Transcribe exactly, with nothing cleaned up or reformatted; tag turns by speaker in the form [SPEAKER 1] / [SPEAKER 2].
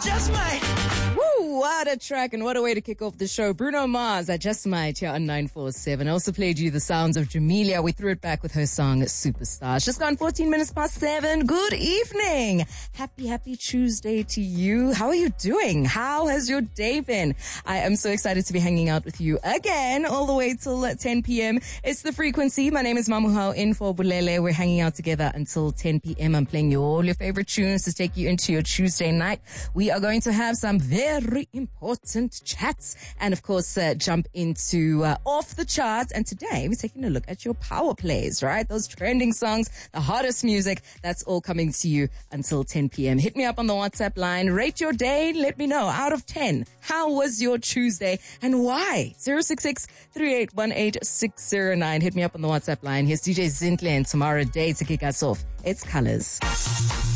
[SPEAKER 1] just might.
[SPEAKER 2] Woo, what a track and what a way to kick off the show. Bruno Mars, I Just Might here on nine four seven. I also played you the sounds of Jamelia. We threw it back with her song Superstar. It's just gone fourteen minutes past seven. Good evening. Happy, happy Tuesday to you. How are you doing? How has your day been? I am so excited to be hanging out with you again all the way till ten p.m. It's The Frequency. My name is Mamuhao in for Bulele. We're hanging out together until ten p.m. I'm playing you all your favorite tunes to take you into your Tuesday night. We are going to have some very important chats and, of course, uh, jump into uh, Off the Charts. And today we're taking a look at your power plays, right? Those trending songs, the hottest music, that's all coming to you until ten p.m. Hit me up on the WhatsApp line. Rate your day. Let me know. Out of ten, how was your Tuesday and why? zero six six, three eight one eight, six zero nine. Hit me up on the WhatsApp line. Here's D J Zintle and Tamara Day to kick us off. It's Colors.